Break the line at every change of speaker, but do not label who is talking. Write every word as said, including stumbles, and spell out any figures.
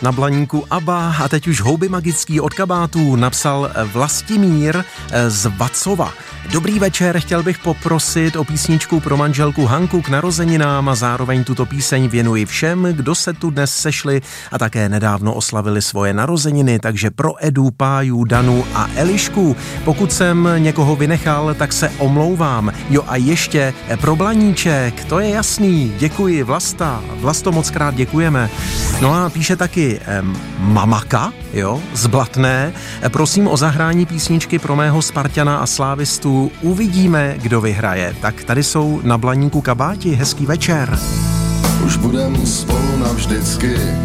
Na Blaníku ABBA a teď už Houby magický od kabátů napsal Vlastimír z Vacova. Dobrý večer, chtěl bych poprosit o písničku pro manželku Hanku k narozeninám a zároveň tuto píseň věnuji všem, kdo se tu dnes sešli a také nedávno oslavili svoje narozeniny, takže pro Edu, Páju, Danu a Elišku. Pokud jsem někoho vynechal, tak se omlouvám. Jo a ještě pro Blaníček, to je jasný, děkuji Vlasta, Vlasto moc krát děkujeme. No a píše taky eh, Mamaka, jo, z Blatné. Prosím o zahrání písničky pro mého Spartana a slávistu. Uvidíme, kdo vyhraje. Tak tady jsou na Blaníku kabáti. Hezký večer.
Už budem spolu navždycky.